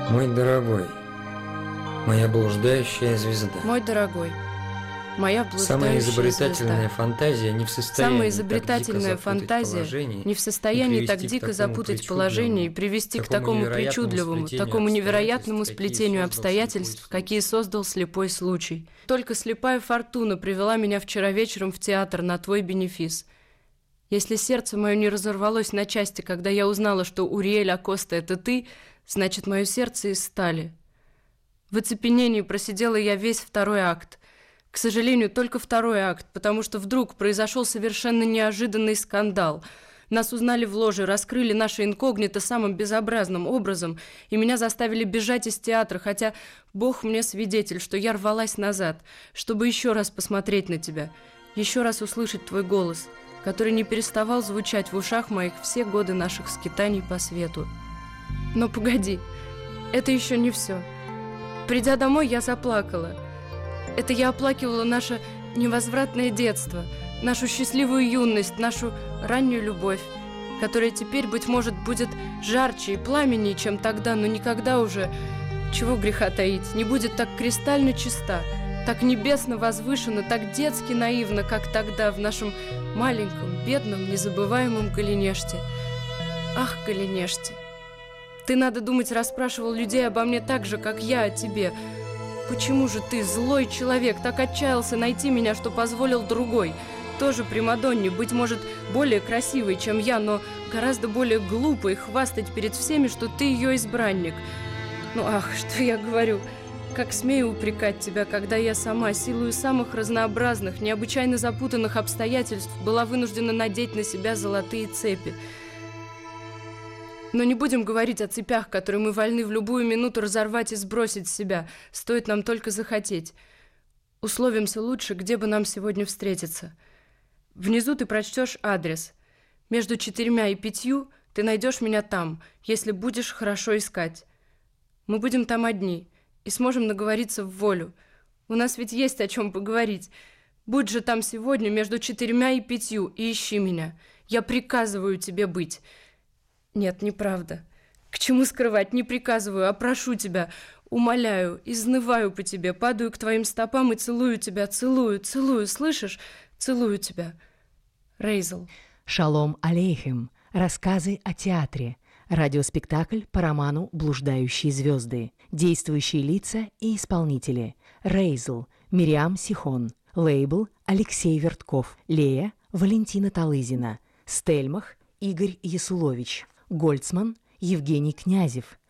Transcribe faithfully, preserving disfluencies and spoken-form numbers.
Мой дорогой, моя блуждающая звезда. Мой дорогой, моя блуждающая Самая изобретательная звезда. фантазия не в состоянии Самая изобретательная фантазия не в состоянии так дико запутать положение и привести к такому причудливому, такому невероятному сплетению обстоятельств, какие создал слепой случай. Только слепая фортуна привела меня вчера вечером в театр на твой бенефис. Если сердце мое не разорвалось на части, когда я узнала, что Уриэль Акоста — это ты, значит, мое сердце из стали. В оцепенении просидела я весь второй акт. К сожалению, только второй акт, потому что вдруг произошел совершенно неожиданный скандал. Нас узнали в ложе, раскрыли наше инкогнито самым безобразным образом, и меня заставили бежать из театра, хотя Бог мне свидетель, что я рвалась назад, чтобы еще раз посмотреть на тебя, еще раз услышать твой голос, который не переставал звучать в ушах моих все годы наших скитаний по свету. Но погоди, это еще не все. Придя домой, я заплакала. Это я оплакивала наше невозвратное детство, нашу счастливую юность, нашу раннюю любовь, которая теперь, быть может, будет жарче и пламеннее, чем тогда, но никогда уже, чего греха таить, не будет так кристально чиста, так небесно возвышена, так детски наивна, как тогда в нашем маленьком, бедном, незабываемом Голенеште. Ах, Голенеште! Ты, надо думать, расспрашивал людей обо мне так же, как я о тебе. Почему же ты, злой человек, так отчаялся найти меня, что позволил другой, тоже примадонне, быть может, более красивой, чем я, но гораздо более глупой, хвастать перед всеми, что ты ее избранник? Ну, ах, что я говорю! Как смею упрекать тебя, когда я сама, силою самых разнообразных, необычайно запутанных обстоятельств, была вынуждена надеть на себя золотые цепи. Но не будем говорить о цепях, которые мы вольны в любую минуту разорвать и сбросить с себя, стоит нам только захотеть. Условимся лучше, где бы нам сегодня встретиться. Внизу ты прочтешь адрес. Между четырьмя и пятью ты найдешь меня там, если будешь хорошо искать. Мы будем там одни и сможем наговориться в волю. У нас ведь есть о чем поговорить. Будь же там сегодня между четырьмя и пятью и ищи меня. Я приказываю тебе быть. Нет, неправда. К чему скрывать? Не приказываю, а прошу тебя. Умоляю, изнываю по тебе, падаю к твоим стопам и целую тебя, целую, целую, слышишь? Целую тебя. Рейзел. Шалом алейхим. Рассказы о театре. Радиоспектакль по роману «Блуждающие звезды». Действующие лица и исполнители. Рейзел. Мириам Сихон. Лейбл. Алексей Вертков. Лея. Валентина Талызина. Стельмах. Игорь Ясулович. Гольцман Евгений Князев,